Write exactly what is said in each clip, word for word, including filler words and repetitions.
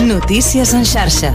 Notícies en xarxa.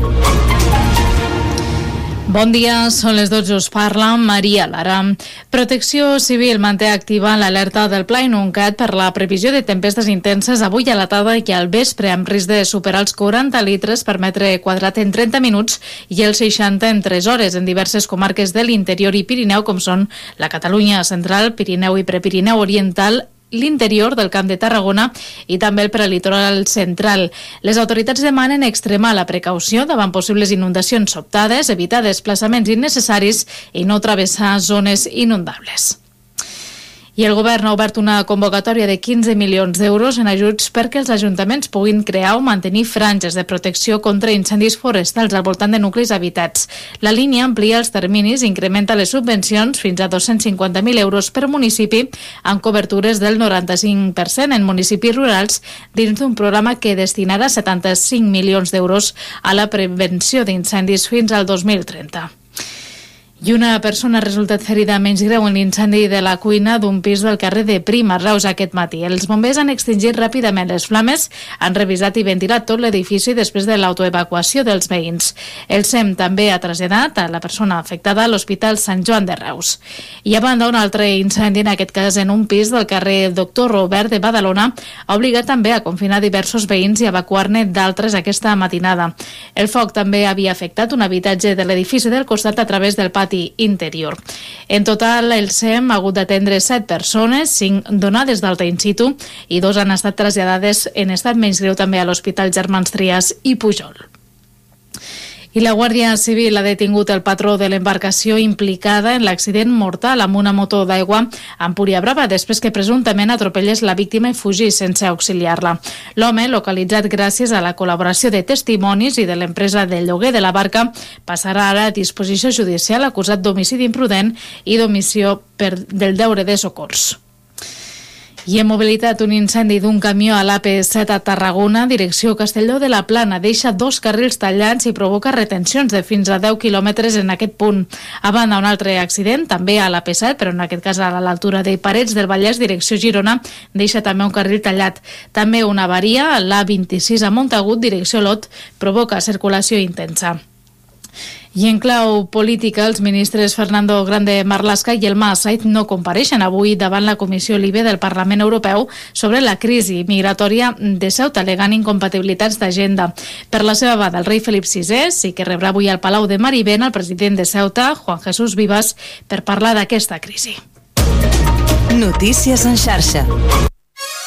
Bon dia, són les dotze, us parla Maria Lara. Protecció Civil manté activa l'alerta del Pla Inuncat per la previsió de tempestes intenses avui a la tarda i al vespre, amb risc de superar els quaranta litres per metre quadrat en trenta minuts i els seixanta en tres hores en diverses comarques de l'interior i Pirineu, com són la Catalunya central, Pirineu i Prepirineu oriental, l'interior del Camp de Tarragona i també el prelitoral central. Les autoritats demanen extremar la precaució davant possibles inundacions sobtades, evitar desplaçaments innecessaris i no travessar zones inundables. I el govern ha obert una convocatòria de quinze milions d'euros en ajuts perquè els ajuntaments puguin crear o mantenir franges de protecció contra incendis forestals al voltant de nuclis habitats. La línia amplia els terminis i incrementa les subvencions fins a dos-cents cinquanta mil euros per municipi, amb cobertures del noranta-cinc per cent en municipis rurals, dins d'un programa que destinarà setanta-cinc milions d'euros a la prevenció d'incendis fins al dos mil trenta. I una persona ha resultat ferida menys greu en l'incendi de la cuina d'un pis del carrer de Prim, a Reus, aquest matí. Els bombers han extingit ràpidament les flames, han revisat i ventilat tot l'edifici després de l'autoevacuació dels veïns. El S E M també ha traslladat a la persona afectada a l'Hospital Sant Joan de Reus. I a banda, un altre incendi, en aquest cas en un pis del carrer Doctor Robert de Badalona, ha obligat també a confinar diversos veïns i evacuar-ne d'altres aquesta matinada. El foc també havia afectat un habitatge de l'edifici del costat a través del pati interior. En total, el S E M ha hagut d'atendre set persones, cinc donades d'alta in situ i dos han estat traslladades en estat menys greu també a l'Hospital Germans Trias i Pujol. I la Guàrdia Civil ha detingut el patró de l'embarcació implicada en l'accident mortal amb una moto d'aigua a Empúria Brava, després que presumptament atropellés la víctima i fugís sense auxiliar-la. L'home, localitzat gràcies a la col·laboració de testimonis i de l'empresa de lloguer de la barca, passarà ara a disposició judicial acusat d'homicidi imprudent i d'omissió per del deure de socors. I en mobilitat, un incendi d'un camió a l'A P set a Tarragona, direcció Castelló de la Plana, deixa dos carrils tallats i provoca retencions de fins a deu quilòmetres en aquest punt. A banda, un altre accident, també a l'A P set, però en aquest cas a l'altura de Parets del Vallès, direcció Girona, deixa també un carril tallat. També una avaria a l'A vint-i-sis a Montagut, direcció Lot, provoca circulació intensa. I en clau política, els ministres Fernando Grande Marlaska i Elma Said no compareixen avui davant la Comissió Libe del Parlament Europeu sobre la crisi migratòria de Ceuta, alegant incompatibilitats d'agenda. Per la seva banda, el rei Felip sisè sí que rebrà avui al Palau de Marivent el president de Ceuta, Juan Jesús Vivas, per parlar d'aquesta crisi. Notícies en xarxa.